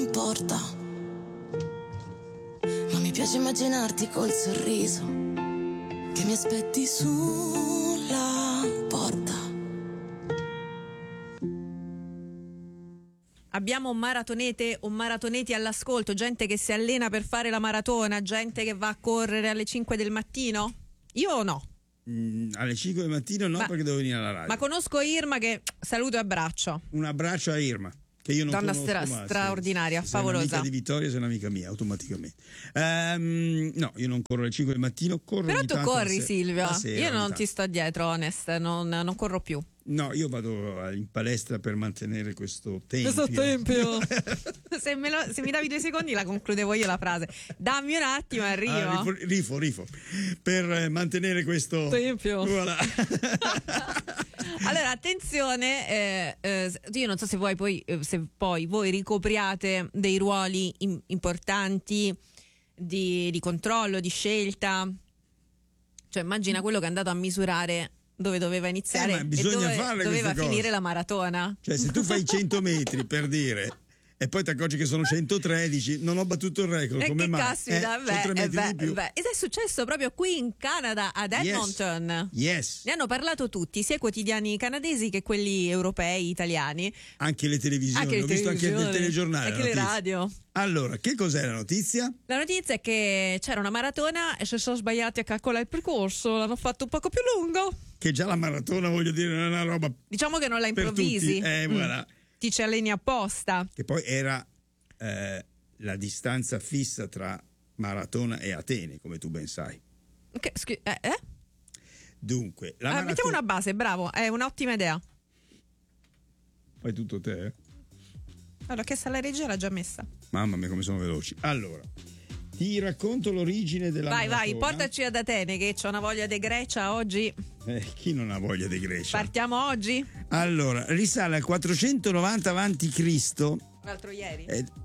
importa, ma mi piace immaginarti col sorriso che mi aspetti sulla porta. Abbiamo maratonete o maratoneti all'ascolto, gente che si allena per fare la maratona, gente che va a correre alle 5 del mattino? Io no. Alle 5 del mattino no, perché devo venire alla radio. Ma conosco Irma, che saluto e abbraccio. Un abbraccio a Irma, che io non Donna conosco, straordinaria, se favolosa. Sei un'amica di Vittoria, sei un'amica mia automaticamente. No, io non corro alle 5 del mattino, corro. Però ogni tu tanto corri, Silvia. Io non tanto. ti sto dietro, onest, non corro più. No, io vado in palestra per mantenere questo tempio. Se mi davi 2 secondi la concludevo io la frase. Dammi un attimo, arrivo. Rifo. Per mantenere questo tempio. Voilà. Allora, attenzione, io non so se poi voi ricopriate dei ruoli importanti di controllo, di scelta. Cioè, immagina quello che è andato a misurare dove doveva iniziare ma bisogna farle doveva queste finire cose. la maratona. Cioè, se tu fai 100 metri per dire e poi ti accorgi che sono 113, non ho battuto il record, come che mai? caspita, sono 3 metri di più. Ed è successo proprio qui in Canada, ad Edmonton. Yes. Ne hanno parlato tutti, sia i quotidiani canadesi che quelli europei, italiani. Anche le televisioni, ho visto anche il telegiornale. Anche le radio. Allora, che cos'è la notizia? La notizia è che c'era una maratona e si sono sbagliati a calcolare il percorso, l'hanno fatto un poco più lungo. Che già la maratona, voglio dire, non è una roba. Diciamo che non la per improvvisi. Tutti. Voilà. Ti ci alleni apposta. Che poi era la distanza fissa tra Maratona e Atene, come tu ben sai. Dunque, la maratona... mettiamo una base, bravo, è un'ottima idea. Fai tutto te? Allora, che la regia l'ha già messa. Mamma mia, come sono veloci. Allora, ti racconto l'origine della maratona. Vai, portaci ad Atene, che c'ho una voglia di Grecia oggi. Chi non ha voglia di Grecia? Partiamo oggi? Allora, risale al 490 avanti Cristo. L'altro ieri?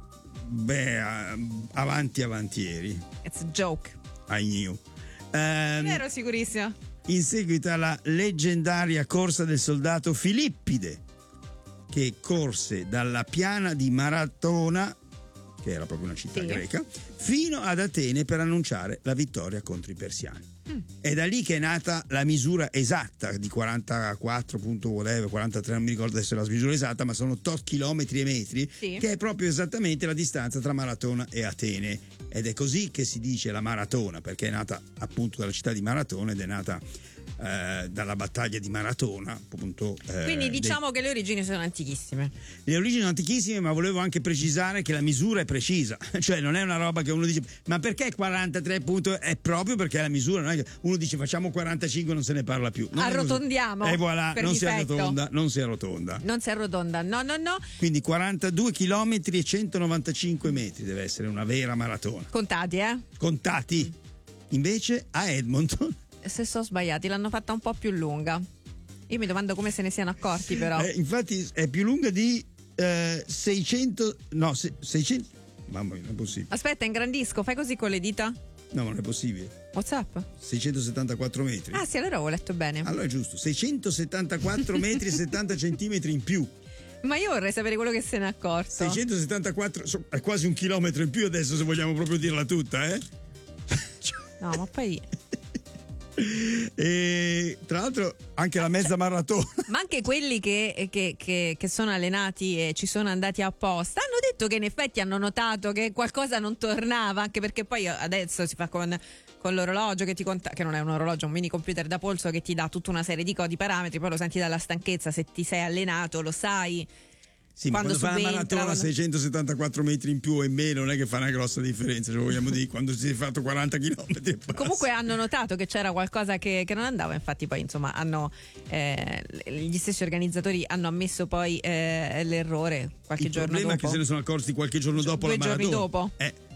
Avantieri. It's a joke. I knew. Non ero sicurissima. In seguito alla leggendaria corsa del soldato Filippide, che corse dalla piana di Maratona, che era proprio una città greca, fino ad Atene per annunciare la vittoria contro i persiani. È da lì che è nata la misura esatta di 44 whatever, 43, non mi ricordo adesso la misura esatta, ma sono tot chilometri e metri, che è proprio esattamente la distanza tra Maratona e Atene. Ed è così che si dice la maratona, perché è nata appunto dalla città di Maratona ed è nata dalla battaglia di Maratona, appunto. Quindi diciamo che le origini sono antichissime. Le origini sono antichissime, ma volevo anche precisare che la misura è precisa, cioè non è una roba che uno dice ma perché 43 punto? È proprio perché la misura, non è che uno dice facciamo 45 non se ne parla più. Non arrotondiamo. E voilà, non si arrotonda. Non si arrotonda, no. Quindi 42 chilometri e 195 metri deve essere una vera maratona. Contati, Contati. Invece a Edmonton, se sono sbagliati, l'hanno fatta un po' più lunga. Io mi domando come se ne siano accorti, però. Infatti è più lunga di 600. Mamma mia, non è possibile. Aspetta, ingrandisco, fai così con le dita. No, non è possibile. WhatsApp? 674 metri. Ah sì, allora ho letto bene. Allora è giusto, 674 metri e 70 centimetri in più. Ma io vorrei sapere quello che se n'è accorto. 674, è quasi un chilometro in più adesso, se vogliamo proprio dirla tutta, No, ma poi... E tra l'altro anche la mezza maratona. Ma anche quelli che sono allenati e ci sono andati apposta hanno detto che in effetti hanno notato che qualcosa non tornava, anche perché poi adesso si fa con l'orologio che ti conta, che non è un orologio, un mini computer da polso che ti dà tutta una serie di codi parametri, poi lo senti dalla stanchezza, se ti sei allenato lo sai. Sì, ma quando fai una maratona 674 metri in più o in meno non è che fa una grossa differenza, cioè vogliamo dire, quando si è fatto 40 km. Comunque hanno notato che c'era qualcosa che non andava, infatti poi insomma gli stessi organizzatori hanno ammesso poi l'errore qualche giorno dopo. Il problema è che se ne sono accorsi qualche giorno dopo la maratona. 2 giorni dopo.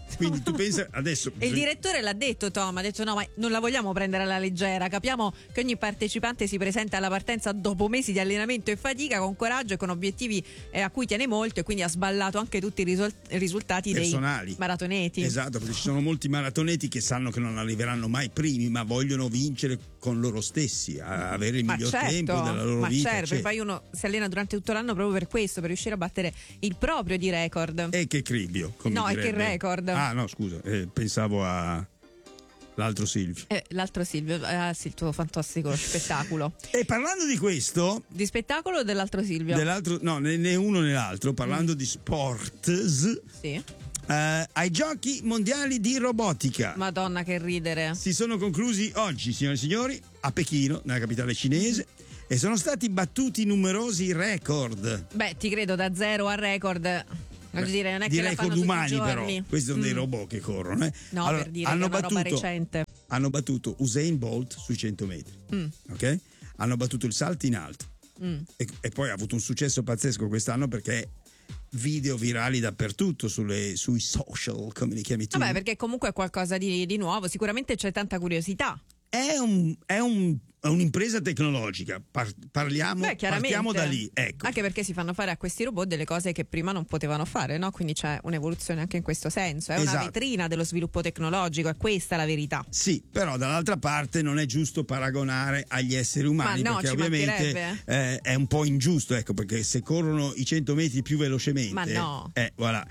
Quindi tu pensa adesso. E il direttore l'ha detto, Tom, ha detto no, ma non la vogliamo prendere alla leggera, capiamo che ogni partecipante si presenta alla partenza dopo mesi di allenamento e fatica, con coraggio e con obiettivi a cui tiene molto, e quindi ha sballato anche tutti i risultati personali dei maratoneti. Esatto, perché ci sono molti maratoneti che sanno che non arriveranno mai primi, ma vogliono vincere con loro stessi, avere il miglior tempo della loro vita. Certo, e poi uno si allena durante tutto l'anno proprio per questo, per riuscire a battere il proprio di record. E che cribbio, come no, direbbe. E che record. Ah no, scusa, pensavo a l'altro Silvio. L'altro Silvio, sì, il tuo fantastico spettacolo. E parlando di questo, di spettacolo o dell'altro Silvio? No, né uno né l'altro, parlando di sports. Sì. Ai giochi mondiali di robotica. Madonna, che ridere. Si sono conclusi oggi, signore e signori, a Pechino, nella capitale cinese, e sono stati battuti numerosi record. Beh, ti credo, da 0 a record. Voglio dire, non è di che la record fanno umani, tutti i però giorni. questi sono dei robot che corrono. No, allora, per dire che è una roba recente. Hanno battuto Usain Bolt sui 100 metri, ok? Hanno battuto il salto in alto, e poi ha avuto un successo pazzesco quest'anno perché video virali dappertutto sui social, come li chiami tu. Vabbè, perché comunque è qualcosa di nuovo, sicuramente c'è tanta curiosità. È un'impresa tecnologica, partiamo da lì, ecco. Anche perché si fanno fare a questi robot delle cose che prima non potevano fare, no? Quindi c'è un'evoluzione anche in questo senso, è una vetrina dello sviluppo tecnologico, è questa la verità. Sì, però dall'altra parte non è giusto paragonare agli esseri umani, perché ovviamente è un po' ingiusto, ecco, perché se corrono i 100 metri più velocemente, ma no, voilà.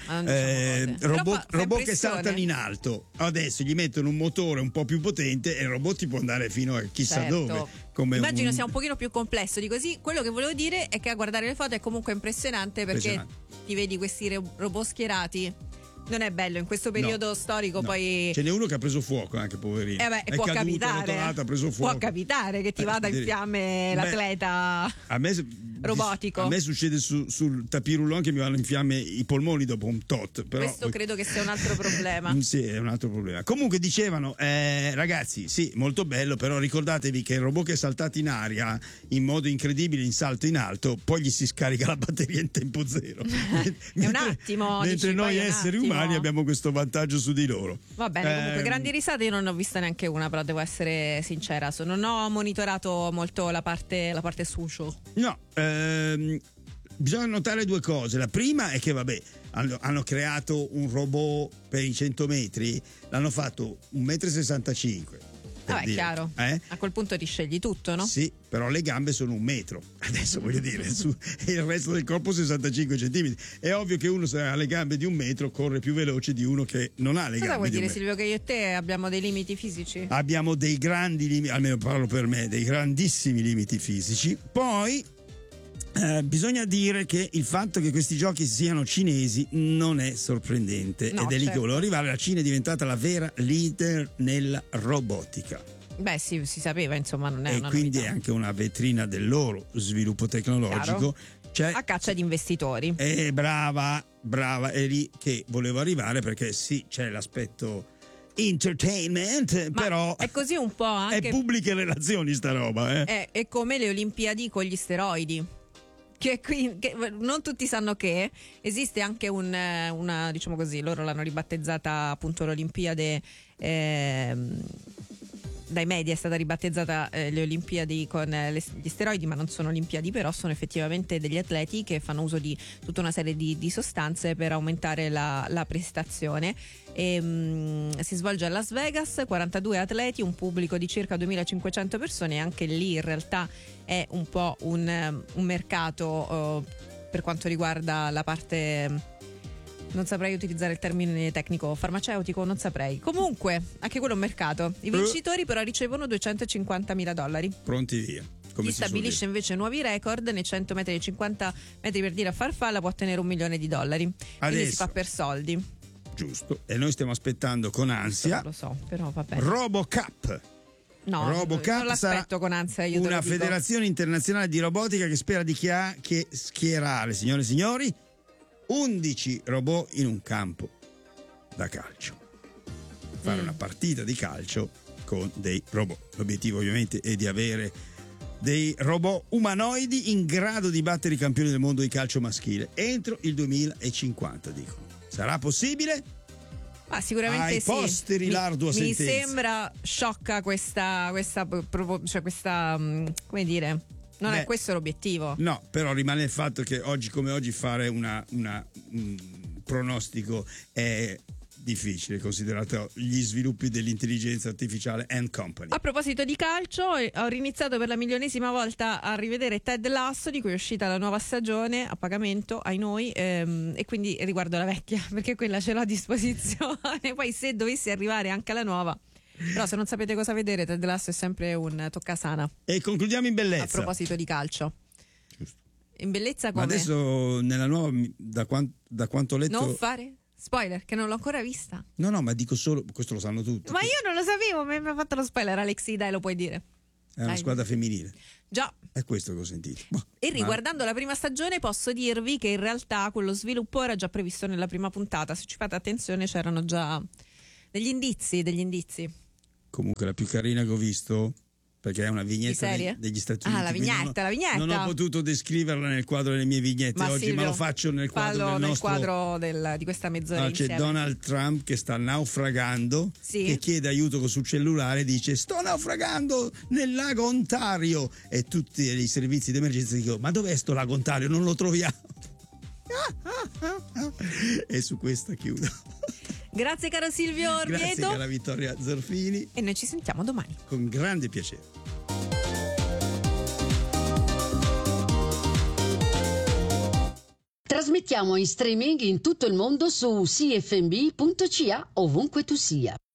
Robot che saltano in alto, adesso gli mettono un motore un po' più potente e il robot ti può andare fino a chissà dove. Immagino sia un pochino più complesso di così. Quello che volevo dire è che a guardare le foto è comunque impressionante, perché ti vedi questi robot schierati. Non è bello in questo periodo storico. Poi ce n'è uno che ha preso fuoco, anche poverino. Può capitare. Ha preso fuoco. Può capitare che ti vada in fiamme l'atleta robotico. A me succede sul tapirulon che mi vanno in fiamme i polmoni dopo un tot. Però questo credo che sia un altro problema. Sì, è un altro problema. Comunque dicevano, ragazzi, sì, molto bello, però ricordatevi che il robot che è saltato in aria in modo incredibile in salto in alto, poi gli si scarica la batteria in tempo zero. È un attimo. Mentre noi esseri umani abbiamo questo vantaggio su di loro. Va bene, comunque grandi risate io non ne ho vista neanche una, però devo essere sincera, non ho monitorato molto la parte social. No, bisogna notare due cose. La prima è che hanno creato un robot per i 100 metri, l'hanno fatto 1,65 m. Vabbè, chiaro. A quel punto ti scegli tutto, no? Sì, però le gambe sono 1 metro. Adesso voglio dire, e il resto del corpo 65 centimetri. È ovvio che uno, se ha le gambe di 1 metro, corre più veloce di uno che non ha le gambe di 1 metro. Cosa vuoi dire, Silvio, che io e te abbiamo dei limiti fisici? Abbiamo dei grandi limiti, almeno parlo per me, dei grandissimi limiti fisici. Poi bisogna dire che il fatto che questi giochi siano cinesi non è sorprendente, ed è lì che volevo arrivare. La Cina è diventata la vera leader nella robotica. Beh, sì, si sapeva, insomma, non è e una quindi novità. È anche una vetrina del loro sviluppo tecnologico. A caccia di investitori. Brava, è lì che volevo arrivare, perché sì, c'è l'aspetto entertainment, ma però è così un po' anche è pubbliche relazioni sta roba, È come le Olimpiadi con gli steroidi. Che non tutti sanno che esiste anche una, diciamo così, loro l'hanno ribattezzata appunto l'Olimpiade, dai media è stata ribattezzata le Olimpiadi con gli steroidi, ma non sono Olimpiadi, però sono effettivamente degli atleti che fanno uso di tutta una serie di sostanze per aumentare la prestazione. Si svolge a Las Vegas, 42 atleti, un pubblico di circa 2500 persone, e anche lì in realtà è un po' un mercato per quanto riguarda la parte, non saprei utilizzare il termine tecnico, farmaceutico, non saprei. Comunque, anche quello è un mercato. I vincitori però ricevono $250.000. Pronti via. Chi stabilisce invece nuovi record nei 100 metri e 50 metri per dire a farfalla può ottenere $1 milione. Quindi si fa per soldi. Giusto. E noi stiamo aspettando con ansia. Lo so, però va bene. RoboCup. No, RoboCup non l'aspetto con ansia, io una te lo dico. federazione internazionale di robotica che spera di schierare, signore e signori, 11 robot in un campo da calcio. Fare una partita di calcio con dei robot. L'obiettivo ovviamente è di avere dei robot umanoidi in grado di battere i campioni del mondo di calcio maschile entro il 2050, dicono. Sarà possibile? Ma sicuramente ai sì. posteri l'ardua Mi sentenza. sembra sciocca questa come dire, non è questo l'obiettivo. No, però rimane il fatto che oggi come oggi fare un pronostico è difficile, considerato gli sviluppi dell'intelligenza artificiale and company. A proposito di calcio, ho riniziato per la milionesima volta a rivedere Ted Lasso, di cui è uscita la nuova stagione a pagamento ai noi, e quindi riguardo la vecchia, perché quella ce l'ho a disposizione. Poi se dovesse arrivare anche la nuova, però se non sapete cosa vedere, Ted Lasso è sempre un toccasana. E concludiamo in bellezza. A proposito di calcio. Giusto. In bellezza come? Ma adesso nella nuova, da quanto ho letto... Non fare spoiler, che non l'ho ancora vista. No, ma dico solo, questo lo sanno tutti. Ma io non lo sapevo, mi ha fatto lo spoiler Alexi, dai, lo puoi dire. È una Dai. squadra femminile. Già. È questo che ho sentito. Boh, E riguardando la prima stagione posso dirvi che in realtà quello sviluppo era già previsto nella prima puntata. Se ci fate attenzione c'erano già degli indizi. Comunque la più carina che ho visto, perché è una vignetta Di serie? degli Stati Ah, Uniti. la quindi vignetta, la vignetta. Non ho potuto descriverla nel quadro delle mie vignette oggi, Silvio, ma lo faccio nel quadro fallo del nel nostro... quadro di questa mezz'ora C'è insieme. Donald Trump che sta naufragando, Sì. che chiede aiuto sul cellulare, dice sto naufragando nel lago Ontario, e tutti i servizi di emergenza dicono ma dov'è sto lago Ontario, non lo troviamo. E su questa chiudo. Grazie caro Silvio Orvieto. Grazie cara Vittoria Zorfini, E noi ci sentiamo domani. con grande piacere. Trasmettiamo in streaming in tutto il mondo su cfmb.ca ovunque tu sia.